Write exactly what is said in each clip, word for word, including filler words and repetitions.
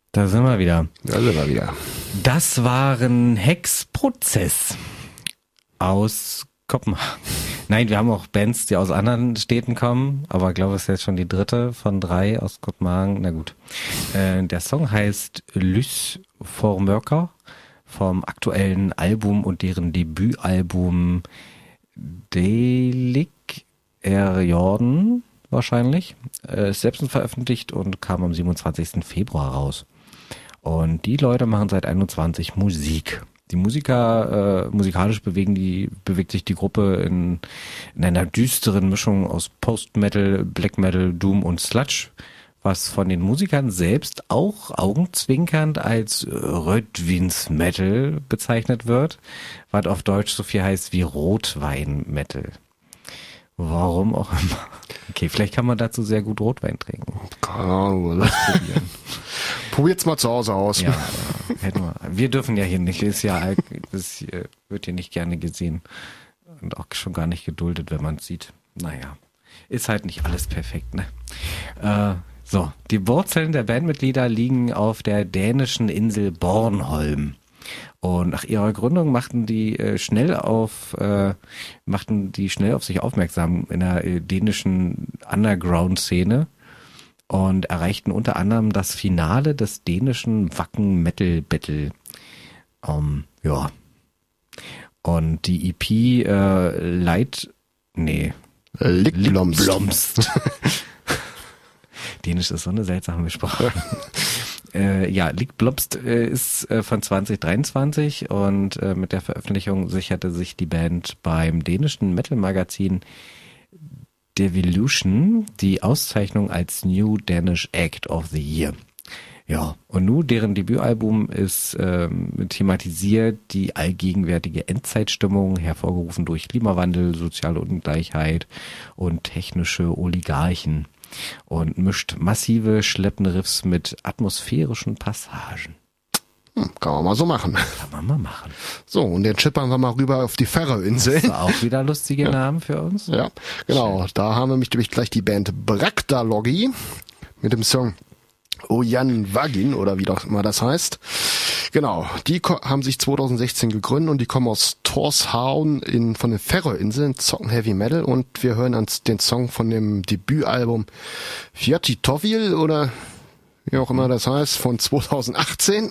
Da sind wir wieder. Da sind wir wieder. Das waren Hexprozess aus Kopenhagen. Nein, wir haben auch Bands, die aus anderen Städten kommen, aber ich glaube, es ist jetzt schon die dritte von drei aus Kopenhagen. Na gut. Äh, der Song heißt Lys for Mørker vom aktuellen Album und deren Debütalbum Delig er Jordan wahrscheinlich. Äh, ist selbst veröffentlicht und kam am siebenundzwanzigsten Februar raus. Und die Leute machen seit einundzwanzig Musik. Die Musiker, äh, musikalisch bewegen die, bewegt sich die Gruppe in, in einer düsteren Mischung aus Post-Metal, Black Metal, Doom und Sludge, was von den Musikern selbst auch augenzwinkernd als Rödwins-Metal bezeichnet wird, was auf Deutsch so viel heißt wie Rotwein-Metal. Warum auch immer. Okay, vielleicht kann man dazu sehr gut Rotwein trinken. Keine Ahnung, lass probieren. Probiert's mal zu Hause aus. Ja, ja, hätten wir. Wir dürfen ja hier nicht, ist ja, das wird hier nicht gerne gesehen und auch schon gar nicht geduldet, wenn man es sieht. Naja, ist halt nicht alles perfekt, ne? Äh, so, die Wurzeln der Bandmitglieder liegen auf der dänischen Insel Bornholm. Und nach ihrer Gründung machten die äh, schnell auf äh, machten die schnell auf sich aufmerksam in der äh, dänischen Underground-Szene und erreichten unter anderem das Finale des dänischen Wacken Metal Battle. Um, ja. Und die E P äh, Light nee Lickblomst. Lickblomst. Dänisch ist so eine seltsame Sprache. Äh, ja, Lickblomst äh, ist äh, von zwanzig dreiundzwanzig und äh, mit der Veröffentlichung sicherte sich die Band beim dänischen Metal-Magazin Devolution die Auszeichnung als New Danish Act of the Year. Ja, und nun deren Debütalbum ist ähm, thematisiert die allgegenwärtige Endzeitstimmung, hervorgerufen durch Klimawandel, soziale Ungleichheit und technische Oligarchen. Und mischt massive, schleppende Riffs mit atmosphärischen Passagen. Hm, kann man mal so machen. Kann man mal machen. So, und den chippern wir mal rüber auf die Färöerinseln. Das war auch wieder lustige ja. Namen für uns. Ja, genau. Schön. Da haben wir nämlich gleich die Band Brakdalogi mit dem Song Ojan Vagin oder wie doch immer das heißt. Genau, die haben sich zwanzig sechzehn gegründet und die kommen aus Tórshavn in, von den Färöerinseln, zocken Heavy Metal und wir hören uns den Song von dem Debütalbum Fjortitovil oder wie auch immer das heißt, von zwanzig achtzehn.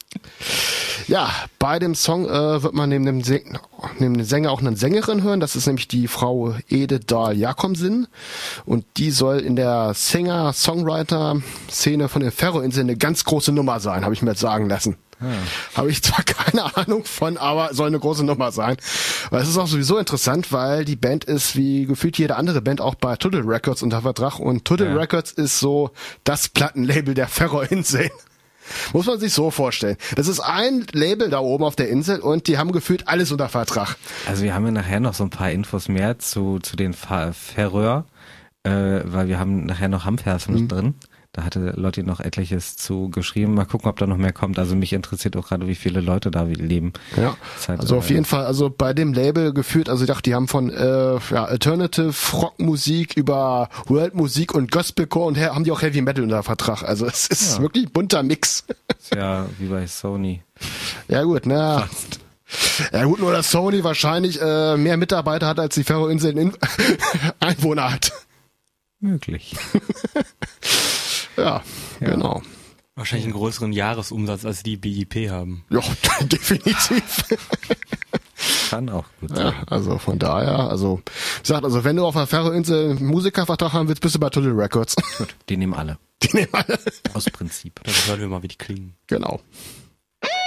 Ja, bei dem Song äh, wird man neben dem, Säng- neben dem Sänger auch eine Sängerin hören. Das ist nämlich die Frau Ede Dahl Jakobsen. Und die soll in der Singer-Songwriter-Szene von den Färöerinseln eine ganz große Nummer sein, habe ich mir jetzt sagen lassen. Ja. Habe ich zwar keine Ahnung von, aber soll eine große Nummer sein. Weil es ist auch sowieso interessant, weil die Band ist wie gefühlt jede andere Band auch bei Tuttle Records unter Vertrag. Und Tuttle ja. Records ist so das Plattenlabel der Färöerinseln. Muss man sich so vorstellen. Das ist ein Label da oben auf der Insel und die haben gefühlt alles unter Vertrag. Also wir haben ja nachher noch so ein paar Infos mehr zu zu den Färöer, äh, weil wir haben nachher noch Hamfers mit mhm. drin. Da hatte Lotti noch etliches zu geschrieben. Mal gucken, ob da noch mehr kommt. Also mich interessiert auch gerade, wie viele Leute da leben. Ja, halt, also auf äh, jeden Fall, also bei dem Label geführt, also ich dachte, die haben von äh, ja, Alternative Rockmusik über Worldmusik und Gospelcore und her, haben die auch Heavy Metal unter Vertrag. Also es ist ja. wirklich ein bunter Mix. Ist ja wie bei Sony. Ja gut, na. Fast. Ja gut, nur dass Sony wahrscheinlich äh, mehr Mitarbeiter hat, als die Färöerinseln in Einwohner hat. Möglich. Ja, ja, genau. Wahrscheinlich einen größeren Jahresumsatz, als die B I P haben. Ja, definitiv. Kann auch gut sein. Ja, also von daher, also wie gesagt, also wenn du auf der Färöerinsel einen Musikervertrag haben willst, bist du bei Tuttle Records. Gut, die nehmen alle. Die nehmen alle. Aus Prinzip. Dann hören wir mal, wie die klingen. Genau.